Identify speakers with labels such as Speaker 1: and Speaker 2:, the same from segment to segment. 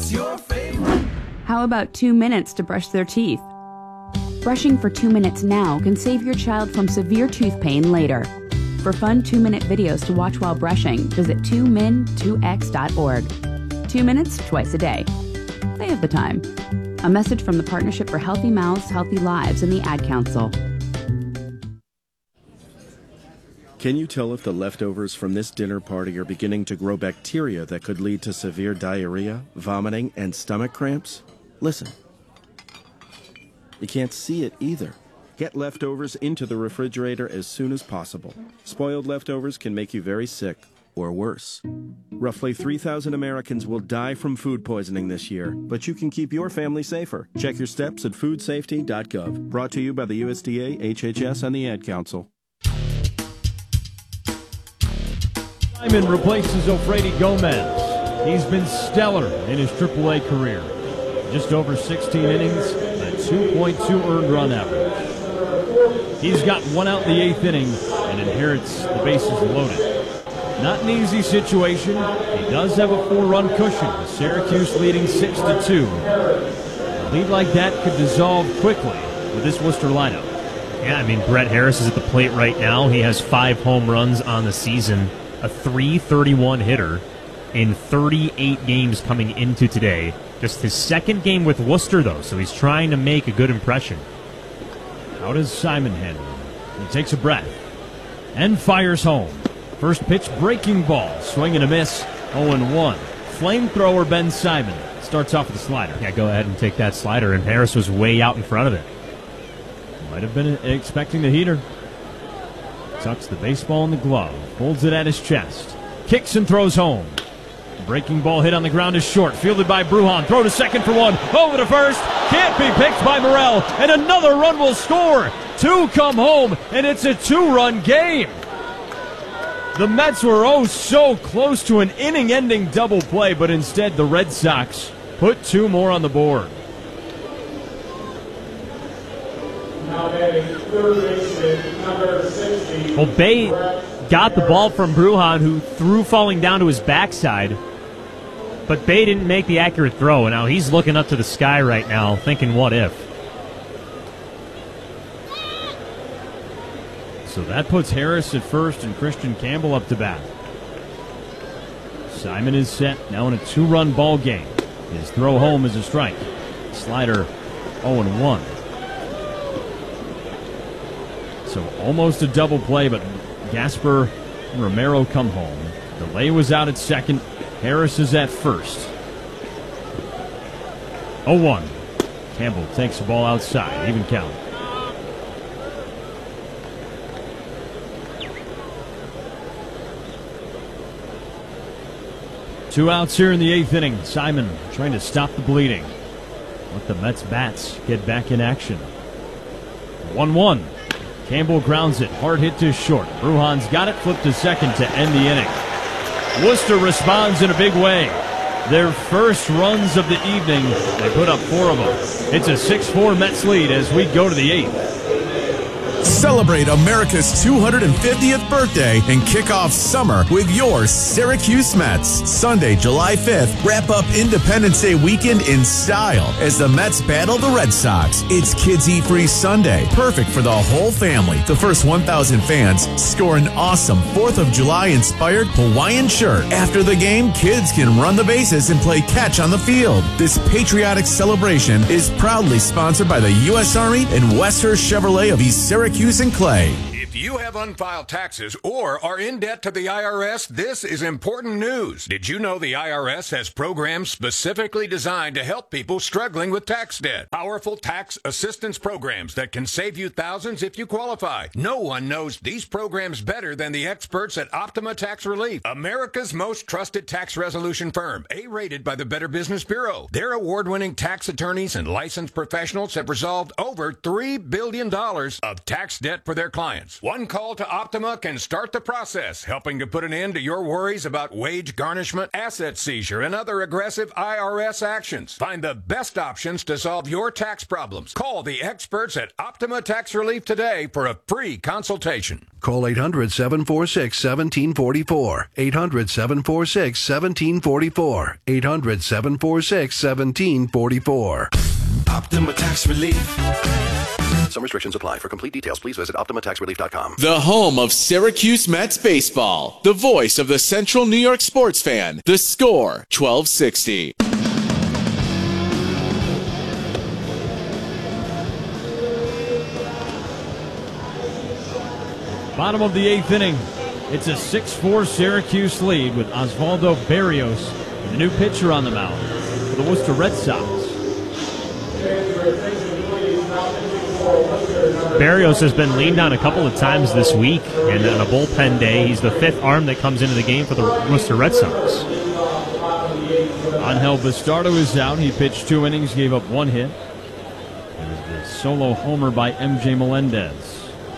Speaker 1: What's your favorite?
Speaker 2: How about 2 minutes to brush their teeth? Brushing for 2 minutes now can save your child from severe tooth pain later. For fun 2-minute videos to watch while brushing, visit 2min2x.org. 2 minutes twice a day. They have the time. A message from the Partnership for Healthy Mouths, Healthy Lives and the Ad Council.
Speaker 3: Can you tell if the leftovers from this dinner party are beginning to grow bacteria that could lead to severe diarrhea, vomiting, and stomach cramps? Listen. You can't see it either. Get leftovers into the refrigerator as soon as possible. Spoiled leftovers can make you very sick, or worse. Roughly 3,000 Americans will die from food poisoning this year, but you can keep your family safer. Check your steps at foodsafety.gov. Brought to you by the USDA, HHS, and the Ad Council.
Speaker 4: Simon replaces Ofrady Gomez. He's been stellar in his AAA career. Just over 16 innings, a 2.2 earned run average. He's got one out in the 8th inning and inherits the bases loaded. Not an easy situation. He does have a 4-run cushion, with Syracuse leading 6-2. A lead like that could dissolve quickly with this Worcester lineup.
Speaker 5: Yeah, I mean, Brett Harris is at the plate right now. He has 5 home runs on the season, a .331 hitter in 38 games coming into today. Just his second game with Worcester, though, so he's trying to make a good impression.
Speaker 4: How does Simon handle it? He takes a breath and fires home. First pitch, breaking ball, swing and a miss, 0-1. Flamethrower Ben Simon starts off with a slider.
Speaker 5: Yeah, go ahead and take that slider, and Harris was way out in front of it.
Speaker 4: Might have been expecting the heater. Tucks the baseball in the glove, holds it at his chest, kicks and throws home. Breaking ball hit on the ground is short, fielded by Brujan. Throw to second for one, over to first, can't be picked by Morel, and another run will score. 2 come home, and it's a 2-run game. The Mets were so close to an inning-ending double play, but instead the Red Sox put 2 more on the board.
Speaker 5: Well, Bay got the ball from Brujan, who threw falling down to his backside, but Bay didn't make the accurate throw. Now he's looking up to the sky right now, thinking, what if?
Speaker 4: So that puts Harris at first and Christian Campbell up to bat. Simon is set, now in a 2-run ball game. His throw home is a strike. Slider 0-1. So almost a double play, but Gasper and Romero come home. DeLay was out at second. Harris is at first. 0-1. Campbell takes the ball outside. Even count. Two outs here in the 8th inning. Simon trying to stop the bleeding. Let the Mets bats get back in action. 1-1. Campbell grounds it. Hard hit to short. Brujan's got it. Flipped to second to end the inning. Worcester responds in a big way. Their first runs of the evening. They put up 4 of them. It's a 6-4 Mets lead as we go to the 8th.
Speaker 6: Celebrate America's 250th birthday and kick off summer with your Syracuse Mets. Sunday, July 5th, wrap up Independence Day weekend in style as the Mets battle the Red Sox. It's Kids Eat Free Sunday, perfect for the whole family. The first 1,000 fans score an awesome 4th of July-inspired Hawaiian shirt. After the game, kids can run the bases and play catch on the field. This patriotic celebration is proudly sponsored by the U.S. Army and Westhurst Chevrolet of East Syracuse and Clay.
Speaker 7: If you have unfiled taxes or are in debt to the IRS, this is important news. Did you know the IRS has programs specifically designed to help people struggling with tax debt? Powerful tax assistance programs that can save you thousands if you qualify. No one knows these programs better than the experts at Optima Tax Relief, America's most trusted tax resolution firm, A-rated by the Better Business Bureau. Their award-winning tax attorneys and licensed professionals have resolved over $3 billion of tax debt for their clients. One call to Optima can start the process, helping to put an end to your worries about wage garnishment, asset seizure, and other aggressive IRS actions. Find the best options to solve your tax problems. Call the experts at Optima Tax Relief today for a free consultation.
Speaker 1: Call 800-746-1744. 800-746-1744. 800-746-1744.
Speaker 6: Optima Tax Relief.
Speaker 1: Some restrictions apply. For complete details, please visit OptimaTaxRelief.com.
Speaker 6: The home of Syracuse Mets baseball. The voice of the Central New York sports fan. The Score, 1260.
Speaker 4: Bottom of the 8th inning. It's a 6-4 Syracuse lead with Osvaldo Berrios, the new pitcher on the mound for the Worcester Red Sox.
Speaker 5: Berrios has been leaned on a couple of times this week, and on a bullpen day, he's the 5th arm that comes into the game for the Worcester Red Sox.
Speaker 4: Angel Bastardo is out. He pitched 2 innings, gave up 1 hit. There's the solo homer by MJ Melendez.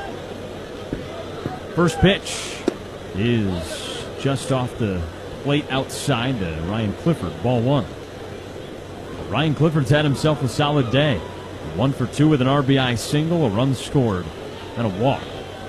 Speaker 4: First pitch is just off the plate outside to Ryan Clifford, ball 1. Ryan Clifford's had himself a solid day. 1 for 2 with an RBI single, a run scored, and a walk.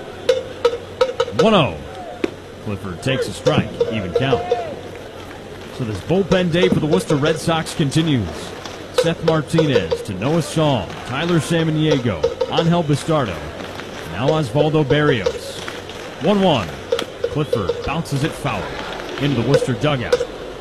Speaker 4: 1-0. Clifford takes a strike, even count. So this bullpen day for the Worcester Red Sox continues. Seth Martinez to Noah Song, Tyler Samaniego, Angel Bastardo, now Osvaldo Berrios. 1-1. Clifford bounces it foul into the Worcester dugout.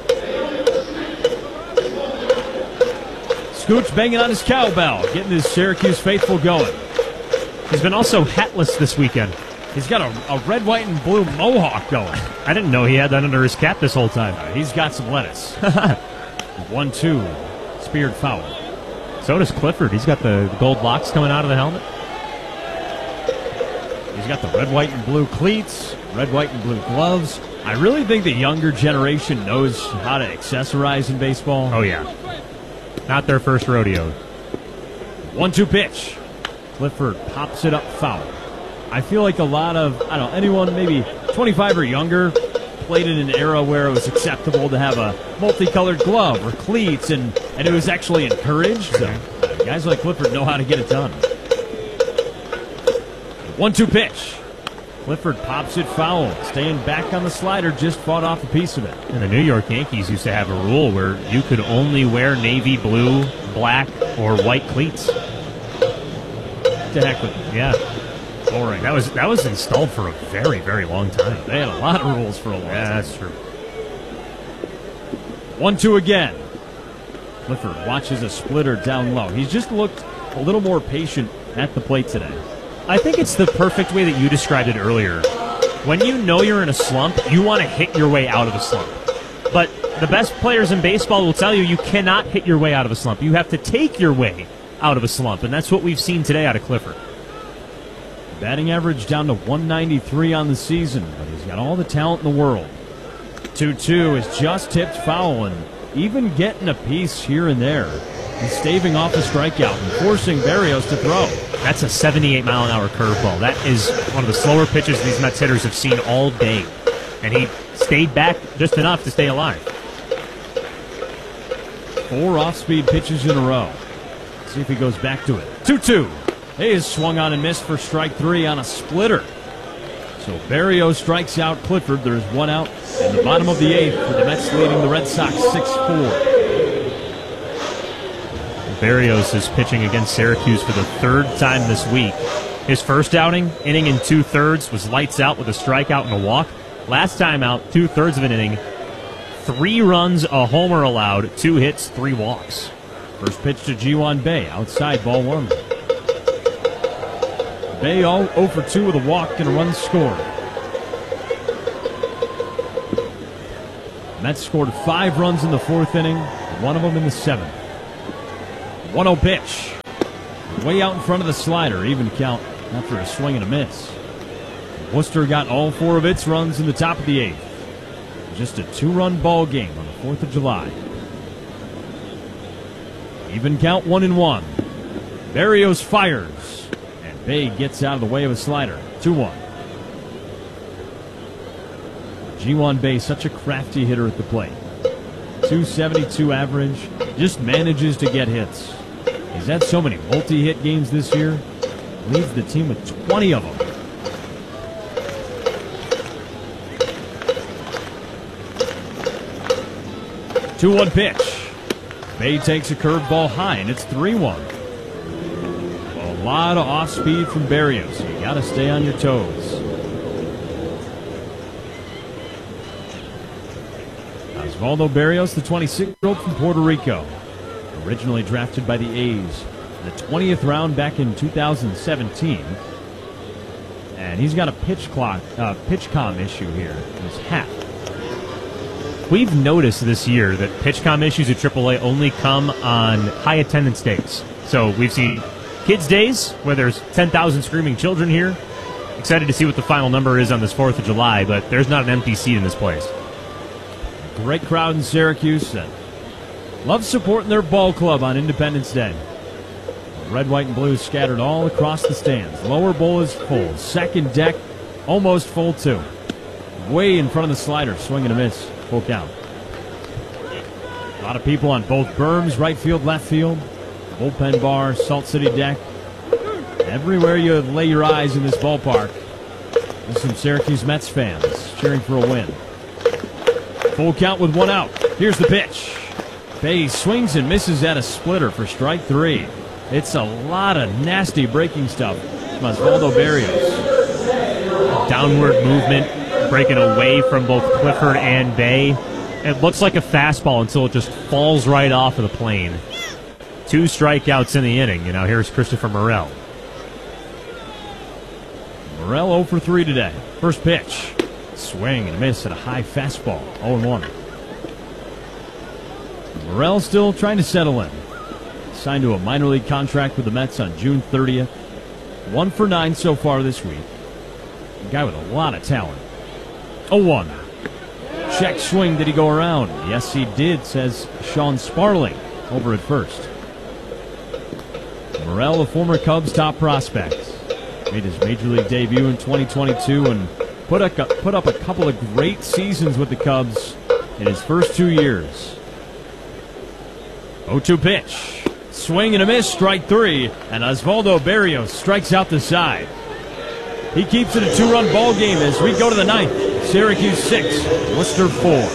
Speaker 4: Scooch banging on his cowbell, getting his Syracuse faithful going.
Speaker 5: He's been also hatless this weekend.
Speaker 4: He's got a red, white, and blue mohawk going.
Speaker 5: I didn't know he had that under his cap this whole time.
Speaker 4: He's got some lettuce. 1-2. Speared foul.
Speaker 5: So does Clifford. He's got the gold locks coming out of the helmet.
Speaker 4: He's got the red, white, and blue cleats, red, white, and blue gloves. I really think the younger generation knows how to accessorize in baseball.
Speaker 5: Oh, yeah. Not their first rodeo.
Speaker 4: 1-2 pitch. Clifford pops it up foul. I feel like a lot of, anyone maybe 25 or younger played in an era where it was acceptable to have a multicolored glove or cleats, and it was actually encouraged. So guys like Clifford know how to get it done. 1-2 pitch. Clifford pops it foul. Staying back on the slider, just fought off a piece of it.
Speaker 5: And the New York Yankees used to have a rule where you could only wear navy blue, black, or white cleats.
Speaker 4: To heck with it.
Speaker 5: Yeah.
Speaker 4: Boring.
Speaker 5: That was installed for a very, very long time.
Speaker 4: They had a lot of rules for a long time.
Speaker 5: That's true.
Speaker 4: 1-2 again. Clifford watches a splitter down low. He's just looked a little more patient at the plate today.
Speaker 5: I think it's the perfect way that you described it earlier. When you know you're in a slump, you want to hit your way out of a slump. But the best players in baseball will tell you you cannot hit your way out of a slump. You have to take your way out of a slump, and that's what we've seen today out of Clifford.
Speaker 4: Batting average down to 193 on the season, but he's got all the talent in the world. 2-2 is just tipped foul, and even getting a piece here and there. He's staving off a strikeout and forcing Berrios to throw.
Speaker 5: That's a 78-mile-an-hour curveball. That is one of the slower pitches these Mets hitters have seen all day. And he stayed back just enough to stay alive.
Speaker 4: 4 off-speed pitches in a row. Let's see if he goes back to it. 2-2. He is swung on and missed for strike 3 on a splitter. So Berrios strikes out Clifford. There's 1 out in the bottom of the 8th for the Mets leading the Red Sox 6-4.
Speaker 5: Berrios is pitching against Syracuse for the 3rd time this week. His first outing, inning and 2/3, was lights out with a strikeout and a walk. Last time out, 2/3 of an inning, 3 runs, a homer allowed, 2 hits, 3 walks.
Speaker 4: First pitch to Ji-Hwan Bae, outside, ball 1. Bae 0 for 2 with a walk and a run scored. Mets scored 5 runs in the 4th inning, 1 of them in the 7th. 1-0 pitch. Way out in front of the slider, even count after a swing and a miss. Worcester got all 4 of its runs in the top of the 8th. Just a 2-run ball game on the 4th of July. Even count 1-1. Berrios fires, and Bae gets out of the way of a slider. 2-1. G1 Bay, such a crafty hitter at the plate. 272 average, just manages to get hits. He's had so many multi-hit games this year. Leads the team with 20 of them. Two-one pitch. Bay takes a curveball high, and it's 3-1. A lot of off-speed from Berrios. You got to stay on your toes. Osvaldo Berrios, the 26-year-old from Puerto Rico, originally drafted by the A's in the 20th round back in 2017. And he's got a pitch comm issue here in his hat. We've noticed this year that pitch-comm issues at AAA only come on high-attendance days. So we've seen Kids Days, where there's 10,000 screaming children here. Excited to see what the final number is on this 4th of July, but there's not an empty seat in this place.
Speaker 3: Great crowd in Syracuse that loves supporting their ball club on Independence Day. Red, white, and blue scattered all across the stands. Lower bowl is full. Second deck almost full too. Way in front of the slider, swing and a miss. Full count. A lot of people on both berms, right field, left field, bullpen bar, Salt City deck. Everywhere you lay your eyes in this ballpark, there's some Syracuse Mets fans cheering for a win. Full count with one out. Here's the pitch. Bay swings and misses at a splitter for strike three. It's a lot of nasty breaking stuff from Osvaldo Berrios.
Speaker 5: Downward movement, breaking away from both Clifford and Bay. It looks like a fastball until it just falls right off of the plane. 2 strikeouts in the inning. And now here's Christopher Morel.
Speaker 3: Morel 0 for 3 today. First pitch. Swing and a miss at a high fastball. 0-1. Morel still trying to settle in. Signed to a minor league contract with the Mets on June 30th. 1 for 9 so far this week. A guy with a lot of talent. 0-1. Check swing. Did he go around? Yes, he did, says Sean Sparling over at first. Morel, a former Cubs top prospect, made his major league debut in 2022 and put up a couple of great seasons with the Cubs in his first 2 years. 0-2 pitch. Swing and a miss, strike 3, and Osvaldo Berrios strikes out the side. He keeps it a 2-run ball game as we go to the 9th. Syracuse 6, Worcester 4.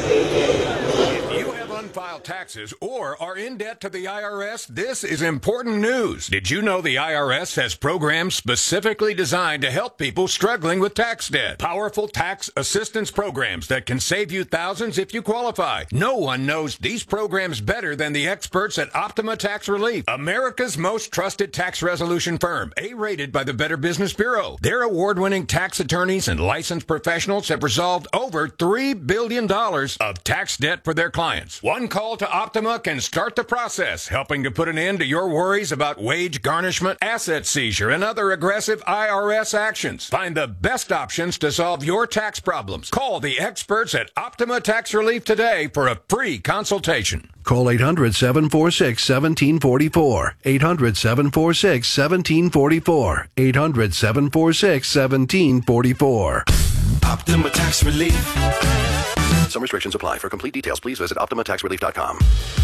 Speaker 7: Taxes or are in debt to the IRS, this is important news. Did you know the IRS has programs specifically designed to help people struggling with tax debt? Powerful tax assistance programs that can save you thousands if you qualify. No one knows these programs better than the experts at Optima Tax Relief, America's most trusted tax resolution firm, A-rated by the Better Business Bureau. Their award-winning tax attorneys and licensed professionals have resolved over $3 billion of tax debt for their clients. One call to Optima can start the process, helping to put an end to your worries about wage garnishment, asset seizure, and other aggressive IRS actions. Find the best options to solve your tax problems. Call the experts at Optima Tax Relief today for a free consultation.
Speaker 1: Call 800-746-1744. 800-746-1744. 800-746-1744.
Speaker 6: Optima Tax Relief.
Speaker 1: Some restrictions apply. For complete details, please visit OptimaTaxRelief.com.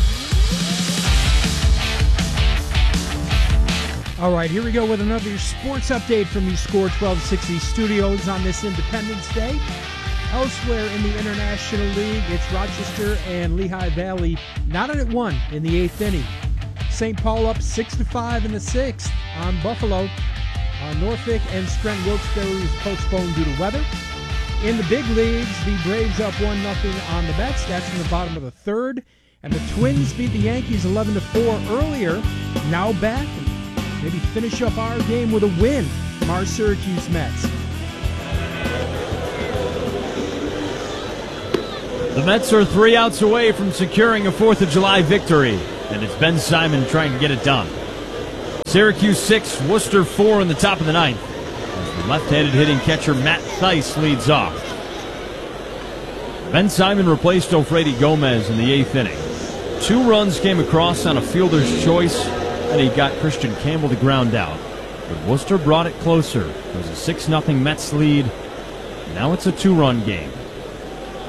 Speaker 8: All right, here we go with another sports update from the Score 1260 studios on this Independence Day. Elsewhere in the International League, it's Rochester and Lehigh Valley knotted at 1 in the 8th inning. St. Paul up 6-5 in the 6th on Buffalo. Norfolk and Strent Wilkes-Barre was postponed due to weather. In the big leagues, the Braves up 1-0 on the Mets. That's in the bottom of the 3rd. And the Twins beat the Yankees 11-4 earlier. Now back and maybe finish up our game with a win from our Syracuse Mets.
Speaker 3: The Mets are 3 outs away from securing a 4th of July victory, and it's Ben Simon trying to get it done. Syracuse 6, Worcester 4 in the top of the 9th. As the left-handed hitting catcher Matt Theis leads off. Ben Simon replaced Ofredi Gomez in the 8th inning. 2 runs came across on a fielder's choice, and he got Christian Campbell to ground out. But Worcester brought it closer. It was a 6-0 Mets lead. Now it's a 2-run game.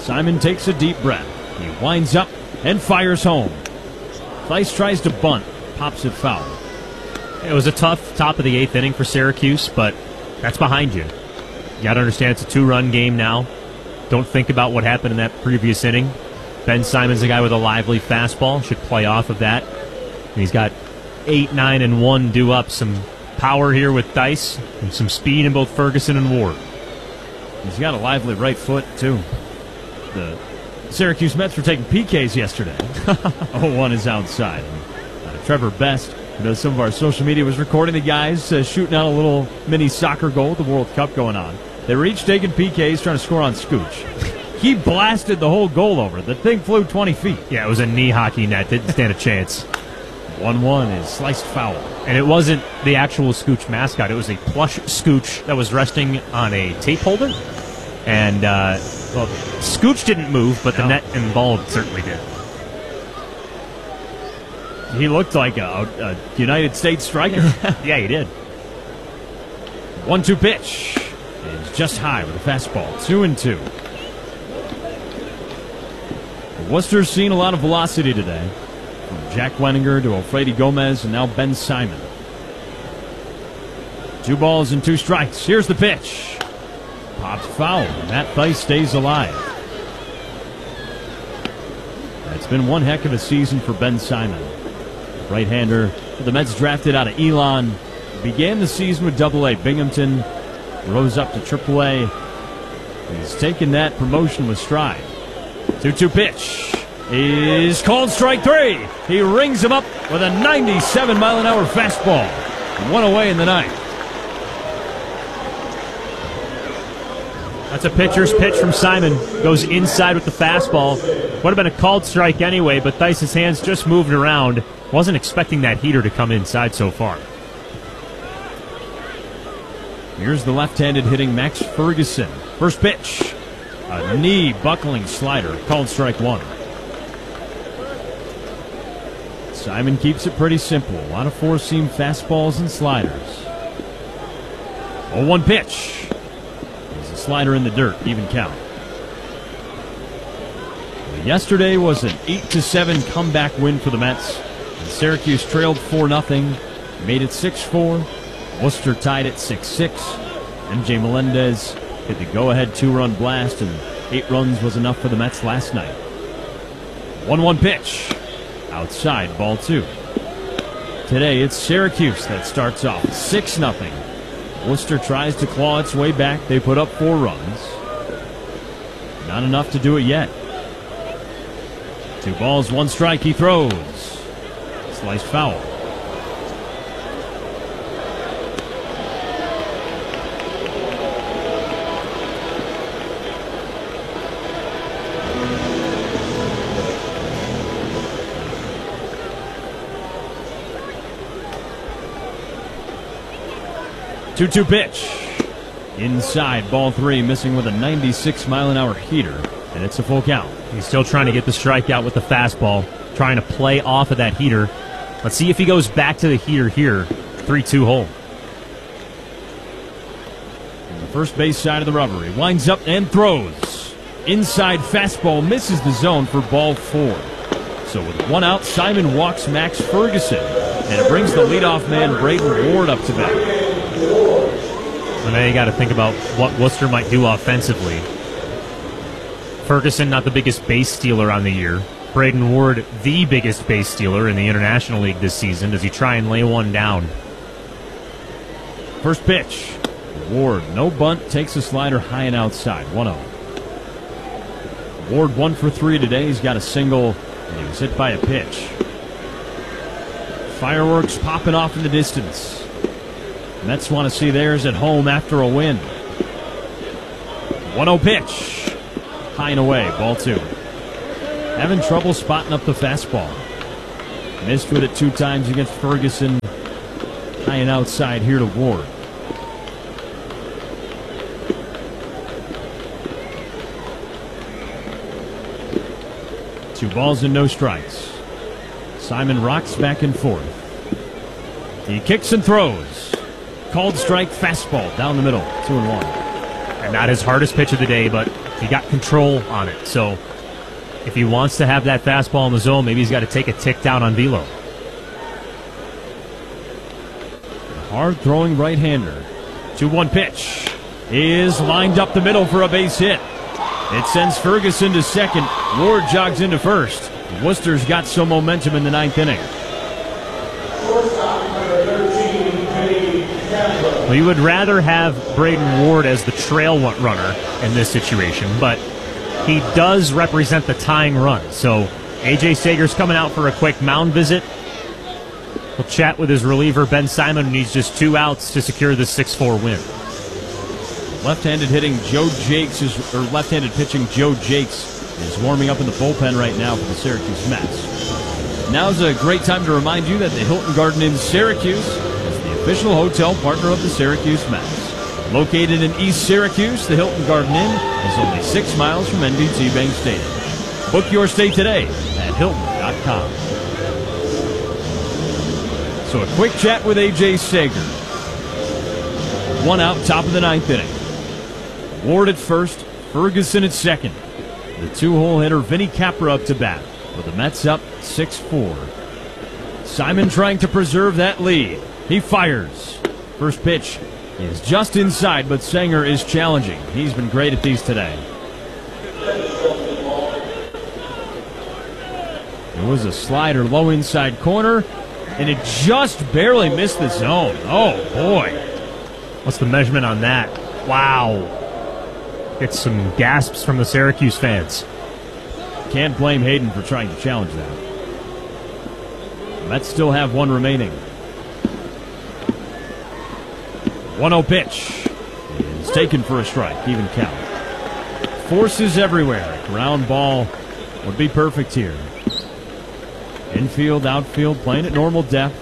Speaker 4: Simon takes a deep breath. He winds up and fires home. Theis tries to bunt, pops it foul.
Speaker 5: It was a tough top of the 8th inning for Syracuse, but that's behind you. You got to understand it's a 2-run game now. Don't think about what happened in that previous inning. Ben Simon's a guy with a lively fastball, should play off of that. And he's got 8, 9, and 1 due up. Some power here with Theis and some speed in both Ferguson and Ward.
Speaker 4: He's got a lively right foot, too. The Syracuse Mets were taking PKs yesterday. 0-1 is outside. And, Trevor Best, who does some of our social media, was recording the guys shooting out a little mini soccer goal with the World Cup going on. They were each taking PKs trying to score on Scooch. He blasted the whole goal over. The thing flew 20 feet.
Speaker 5: Yeah, it was a knee hockey net. Didn't stand a chance.
Speaker 4: 1-1 is sliced foul.
Speaker 5: And it wasn't the actual Scooch mascot. It was a plush Scooch that was resting on a tape holder. And, Scooch didn't move, but the net and ball certainly did.
Speaker 4: He looked like a United States striker.
Speaker 5: Yeah, he did.
Speaker 4: 1-2 pitch is just high with a fastball. 2-2. Worcester's seen a lot of velocity today. From Jack Wenninger to Alfredi Gomez and now Ben Simon. 2 balls and 2 strikes. Here's the pitch. Popped foul. Matt Theis stays alive. It's been one heck of a season for Ben Simon. Right-hander the Mets drafted out of Elon. Began the season with Double-A Binghamton. Rose up to Triple-A. He's taken that promotion with stride. 2-2 pitch is called strike 3. He rings him up with a 97-mile-an-hour fastball. 1 away in the ninth.
Speaker 5: That's a pitcher's pitch from Simon. Goes inside with the fastball. Would have been a called strike anyway, but Theis' hands just moved around. Wasn't expecting that heater to come inside so far.
Speaker 4: Here's the left-handed hitting Max Ferguson. First pitch. A knee buckling slider. Called strike 1. Simon keeps it pretty simple. A lot of four-seam fastballs and sliders. 0-1 pitch. There's a slider in the dirt. Even count. Yesterday was an 8-7 comeback win for the Mets. And Syracuse trailed 4-0. Made it 6-4. Worcester tied at 6-6. MJ Melendez hit the go-ahead 2-run blast, and 8 runs was enough for the Mets last night. 1-1 pitch. Outside, ball 2. Today, it's Syracuse that starts off 6-0. Worcester tries to claw its way back. They put up 4 runs. Not enough to do it yet. 2 balls, 1 strike, he throws. Slice foul. Two-two pitch. Inside, ball 3, missing with a 96-mile-an-hour heater, and it's a full count.
Speaker 5: He's still trying to get the strikeout with the fastball, trying to play off of that heater. Let's see if he goes back to the heater here. 3-2 hole.
Speaker 4: On the first base side of the rubber, he winds up and throws. Inside fastball misses the zone for ball 4. So with 1 out, Simon walks Max Ferguson, and it brings the leadoff man Braden Ward up to bat.
Speaker 5: And then you got to think about what Worcester might do offensively. Ferguson, not the biggest base stealer on the year. Braden Ward, the biggest base stealer in the International League this season. Does he try and lay one down?
Speaker 4: First pitch. Ward, no bunt, takes a slider high and outside. 1-0. Ward 1 for 3 today. He's got a single, and he was hit by a pitch. Fireworks popping off in the distance. Mets want to see theirs at home after a win. 1-0 pitch. High and away, ball 2. Having trouble spotting up the fastball. Missed with it 2 times against Ferguson. High and outside here to Ward. Two balls and no strikes. Simon rocks back and forth. He kicks and throws. Called strike fastball down the middle. 2-1.
Speaker 5: And not his hardest pitch of the day, but He got control on it. So if he wants to have that fastball in the zone, maybe he's got to take a tick down on velo.
Speaker 4: Hard-throwing right-hander. 2-1 pitch is lined up the middle for a base hit. It sends Ferguson to second. Ward jogs into first. Worcester's got some momentum in the ninth inning.
Speaker 5: Well, you would rather have Braden Ward as the trail runner in this situation, but he does represent the tying run. So A.J. Sager's coming out for a quick mound visit. We'll chat with his reliever, Ben Simon, who needs just 2 outs to secure the 6-4 win.
Speaker 4: Left-handed pitching Joe Jakes is warming up in the bullpen right now for the Syracuse Mets. Now's a great time to remind you that the Hilton Garden Inn Syracuse is the official hotel partner of the Syracuse Mets. Located in East Syracuse, the Hilton Garden Inn is only 6 miles from NBT Bank Stadium. Book your stay today at Hilton.com. So a quick chat with A.J. Sager. 1 out, top of the ninth inning. Ward at first, Ferguson at second. The 2-hole hitter Vinny Capra up to bat, with the Mets up 6-4. Simon trying to preserve that lead. He fires. First pitch is just inside, but Sanger is challenging. He's been great at these today. It was a slider low inside corner, and it just barely missed the zone. Oh, boy.
Speaker 5: What's the measurement on that? Wow. Get some gasps from the Syracuse fans.
Speaker 4: Can't blame Hayden for trying to challenge that. Mets still have 1 remaining. 1-0 pitch is taken for a strike, even count. Forces everywhere. Ground ball would be perfect here. Infield, outfield, playing at normal depth.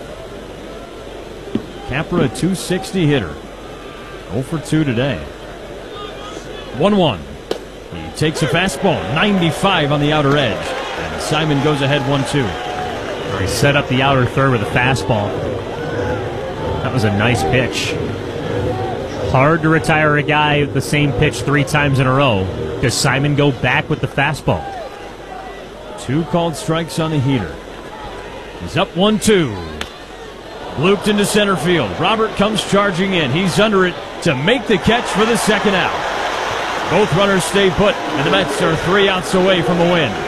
Speaker 4: Capra, a .260 hitter. 0 for 2 today. 1-1. He takes a fastball, 95 on the outer edge. And Simon goes ahead 1-2.
Speaker 5: He set up the outer third with a fastball. That was a nice pitch. Hard to retire a guy with the same pitch 3 times in a row. Does Simon go back with the fastball?
Speaker 4: 2 called strikes on the heater. He's up 1-2. Looped into center field. Robert comes charging in. He's under it to make the catch for the second out. Both runners stay put, and the Mets are 3 outs away from a win.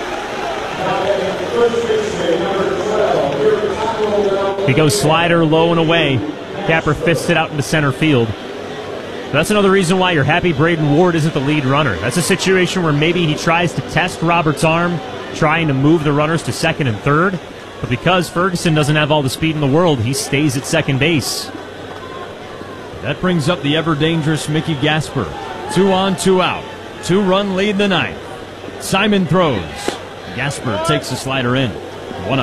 Speaker 5: He goes slider low and away. Capper fists it out into center field. That's another reason why you're happy Braden Ward isn't the lead runner. That's a situation where maybe he tries to test Robert's arm, trying to move the runners to second and third. But because Ferguson doesn't have all the speed in the world, he stays at second base.
Speaker 4: That brings up the ever-dangerous Mickey Gasper. 2 on, 2 out. 2-run lead in the ninth. Simon throws. Gasper takes the slider in. 1-0.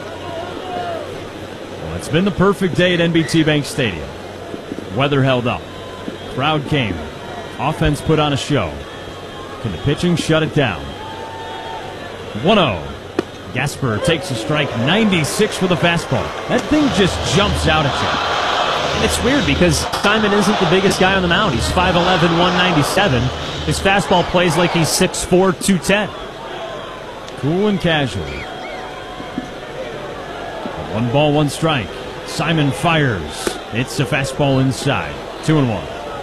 Speaker 4: Well, it's been the perfect day at NBT Bank Stadium. Weather held up. Crowd came. Offense put on a show. Can the pitching shut it down? 1-0. Gasper takes a strike, 96 for the fastball. That thing just jumps out at you.
Speaker 5: And it's weird because Simon isn't the biggest guy on the mound. He's 5'11", 197. His fastball plays like he's 6'4", 210.
Speaker 4: Cool and casual. 1 ball, 1 strike. Simon fires. It's a fastball inside. 2-1.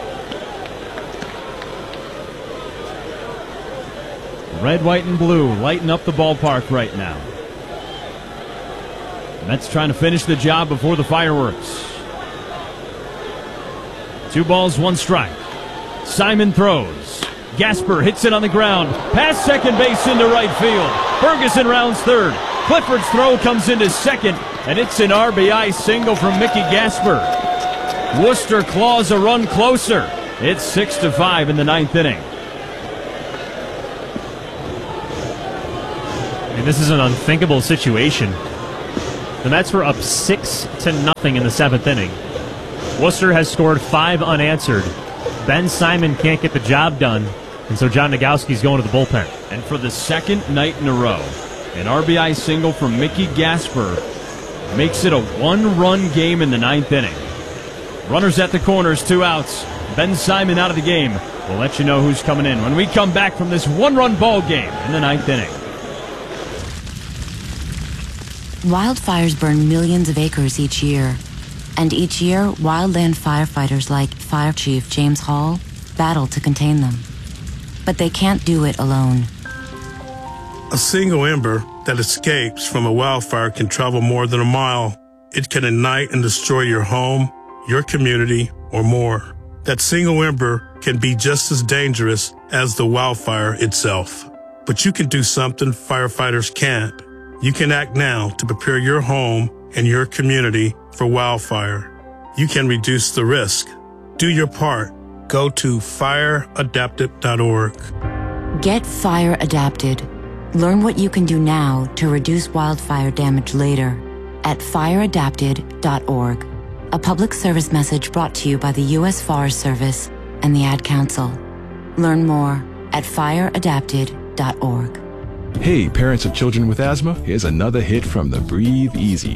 Speaker 4: Red, white, and blue lighten up the ballpark right now. Mets trying to finish the job before the fireworks. 2 balls, 1 strike. Simon throws. Gasper hits it on the ground. Past second base into right field. Ferguson rounds third. Clifford's throw comes into second, and it's an RBI single from Mickey Gasper. Worcester claws a run closer. It's 6-5 in the ninth inning.
Speaker 5: And this is an unthinkable situation. The Mets were up 6-0 in the 7th inning. Worcester has scored 5 unanswered. Ben Simon can't get the job done, and so John Nagowski's going to the bullpen.
Speaker 4: And for the second night in a row, an RBI single from Mickey Gasper makes it a 1-run game in the ninth inning. Runners at the corners, 2 outs. Ben Simon out of the game. We'll let you know who's coming in when we come back from this one-run ball game in the 9th inning.
Speaker 9: Wildfires burn millions of acres each year. And each year, wildland firefighters like Fire Chief James Hall battle to contain them. But they can't do it alone.
Speaker 10: A single ember that escapes from a wildfire can travel more than a mile. It can ignite and destroy your home, your community, or more. That single ember can be just as dangerous as the wildfire itself. But you can do something firefighters can't. You can act now to prepare your home and your community for wildfire. You can reduce the risk. Do your part. Go to fireadapted.org.
Speaker 9: Get Fire Adapted. Learn what you can do now to reduce wildfire damage later at fireadapted.org. A public service message brought to you by the U.S. Forest Service and the Ad Council. Learn more at fireadapted.org.
Speaker 11: Hey, parents of children with asthma, here's another hit from the Breathe Easy